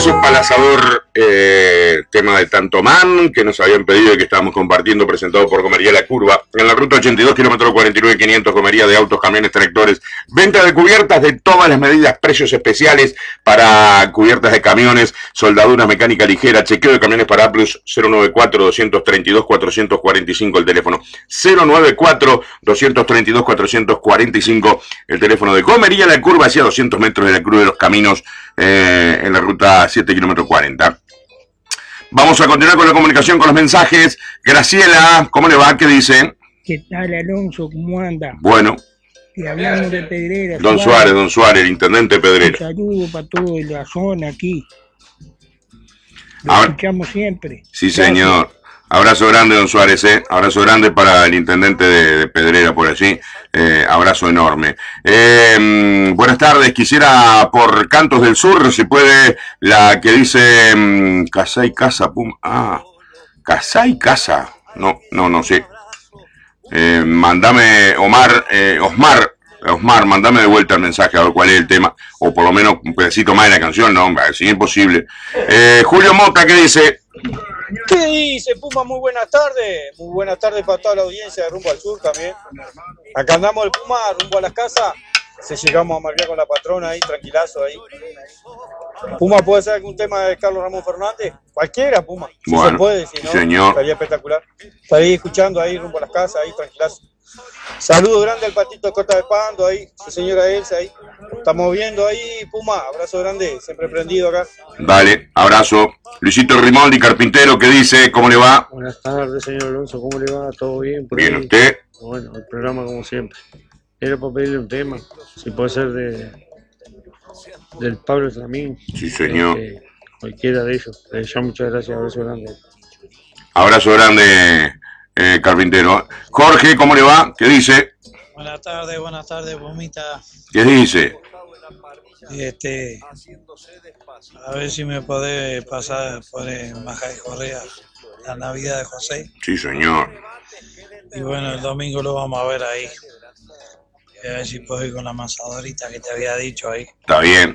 Besos para el asador, tema de Tantomán, que nos habían pedido y que estábamos compartiendo, presentado por Comería La Curva. En la ruta 82, kilómetro 49,500, Comería de autos, camiones, tractores. Venta de cubiertas de todas las medidas, precios especiales para cubiertas de camiones, soldaduras, mecánica ligera, chequeo de camiones para Plus, 094-232-445, el teléfono. 094-232-445, el teléfono de Comería La Curva, hacia 200 metros de la Cruz de los Caminos, en la ruta 7, kilómetro 40. Vamos a continuar con la comunicación, con los mensajes. Graciela, ¿cómo le va? ¿Qué dice? ¿Qué tal, Alonso? ¿Cómo anda? Bueno. Y hablamos de Pedrera. Don Suárez, el intendente Pedrera. Un saludo para toda la zona aquí. Lo escuchamos siempre. Sí, gracias, señor. Abrazo grande, don Suárez, abrazo grande para el intendente de Pedrera por allí, abrazo enorme. Buenas tardes, quisiera por Cantos del Sur, si puede, la que dice Casa y Casa, pum, Casa y Casa, no sé. Mandame, Osmar, mandame de vuelta el mensaje a ver cuál es el tema, o por lo menos un pedacito más de la canción, no, si es imposible. Julio Mota, ¿qué dice? ¿Qué dice, Puma? Muy buenas tardes para toda la audiencia de Rumbo al Sur también. Acá andamos el Puma, rumbo a las casas. Llegamos a marcar con la patrona ahí, tranquilazo ahí. Puma, ¿puede ser algún tema de Carlos Ramón Fernández? Cualquiera, Puma. Si bueno, se puede, si no, señor, estaría espectacular. Estaría escuchando ahí rumbo a las casas, ahí, tranquilazo. Saludo grande al patito de Costa de Pando ahí, su señora Elsa ahí. Estamos viendo ahí, Puma, abrazo grande, siempre prendido acá. Dale, abrazo. Luisito Rimaldi, carpintero, ¿qué dice? ¿Cómo le va? Buenas tardes, señor Alonso, ¿cómo le va? ¿Todo bien? Bien, ahí? ¿Usted? Bueno, el programa como siempre. Era para pedirle un tema, si puede ser del Pablo Tramín. Sí, señor. Cualquiera de ellos. Ya muchas gracias, abrazo grande. Abrazo grande, carpintero. Jorge, ¿cómo le va? ¿Qué dice? Buenas tardes, Pumita. ¿Qué dice? A ver si me podés pasar por Maja de Correa la Navidad de José. Sí, señor. Y bueno, el domingo lo vamos a ver ahí. Y a ver si puedo ir con la amasadorita que te había dicho ahí. Está bien.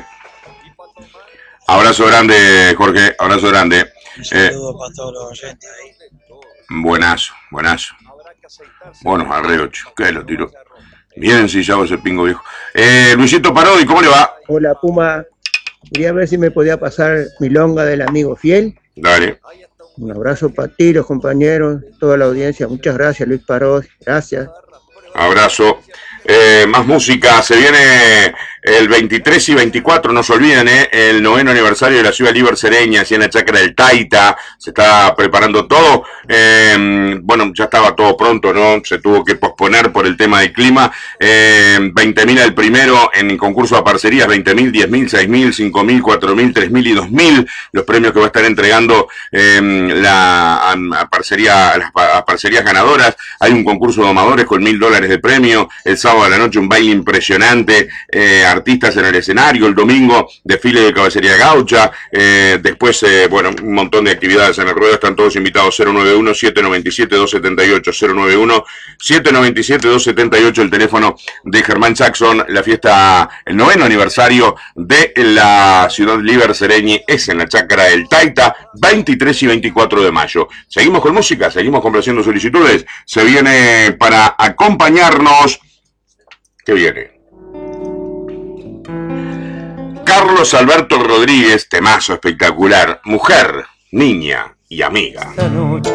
Abrazo grande, Jorge, abrazo grande. Un saludo para todos los oyentes ahí. Buenazo. Bueno, al re 8, que lo tiro. Bien ensillado ese pingo viejo. Luisito Parodi, ¿cómo le va? Hola, Puma. Quería ver si me podía pasar Milonga del amigo fiel. Dale. Un abrazo para ti, los compañeros, toda la audiencia. Muchas gracias, Luis Parodi. Gracias. Abrazo. Más música, se viene el 23 y 24, no se olviden, el 9º aniversario de la ciudad libre sereña, así en la chacra del Taita, se está preparando todo, bueno, ya estaba todo pronto, ¿no? Se tuvo que posponer por el tema del clima, 20.000 al primero en el concurso de parcerías, 20.000, 10.000, 6.000, 5.000, 4.000, 3.000 y 2.000, los premios que va a estar entregando las parcerías ganadoras. Hay un concurso de domadores con $1.000 de premio, el sábado a la noche un baile impresionante, artistas en el escenario, el domingo desfile de caballería gaucha, después, bueno, un montón de actividades en el ruedo, están todos invitados. 091-797-278, 091-797-278, el teléfono de Germán Jackson. La fiesta, el 9º aniversario de la ciudad libre sereña es en la chacra del Taita, 23 y 24 de mayo. Seguimos con música, seguimos complaciendo solicitudes, se viene para acompañarnos. ¿Qué viene? Carlos Alberto Rodríguez, temazo espectacular, Mujer, Niña y Amiga.